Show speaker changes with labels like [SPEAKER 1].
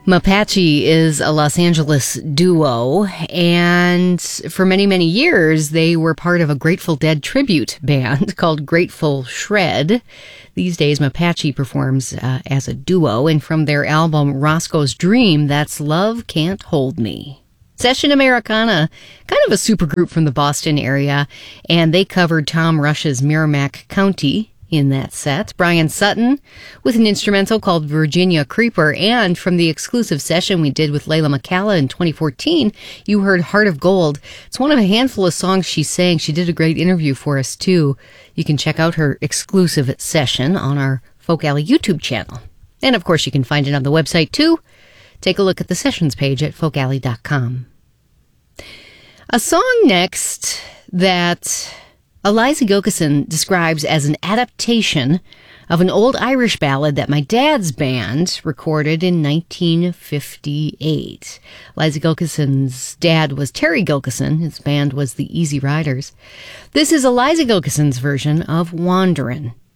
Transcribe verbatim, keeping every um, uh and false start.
[SPEAKER 1] Mapache is a Los Angeles duo, and for many, many years, they were part of a Grateful Dead tribute band called Grateful Shred. These days, Mapache performs uh, as a duo, and from their album Roscoe's Dream, that's Love Can't Hold Me. Session Americana, kind of a supergroup from the Boston area, and they covered Tom Rush's Merrimack County in that set. Brian Sutton with an instrumental called Virginia Creeper, and from the exclusive session we did with Layla McCalla in twenty fourteen, you heard Heart of Gold. It's one of a handful of songs she sang. She did a great interview for us, too. You can check out her exclusive session on our Folk Alley YouTube channel. And, of course, you can find it on the website, too. Take a look at the sessions page at folk alley dot com. A song next that Eliza Gilkyson describes as an adaptation of an old Irish ballad that my dad's band recorded in nineteen fifty-eight. Eliza Gilkyson's dad was Terry Gilkyson. His band was the Easy Riders. This is Eliza Gilkyson's version of Wanderin'.